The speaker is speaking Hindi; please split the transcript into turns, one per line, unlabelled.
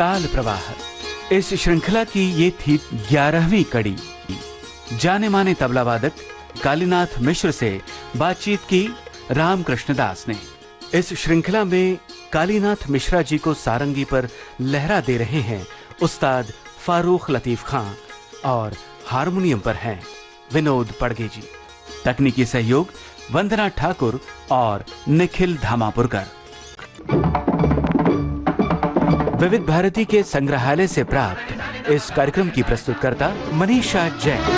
ताल प्रवाह। इस श्रृंखला की ये थी 11वीं कड़ी। जाने माने तबला वादक कालीनाथ मिश्र से बातचीत की रामकृष्ण दास ने। इस श्रृंखला में कालीनाथ मिश्रा जी को सारंगी पर लहरा दे रहे हैं उस्ताद फारूक लतीफ खां और हारमोनियम पर हैं विनोद पड़गे जी। तकनीकी सहयोग वंदना ठाकुर और निखिल धामापुरकर। विविध भारती के संग्रहालय से प्राप्त इस कार्यक्रम की प्रस्तुतकर्ता मनीषा जैन।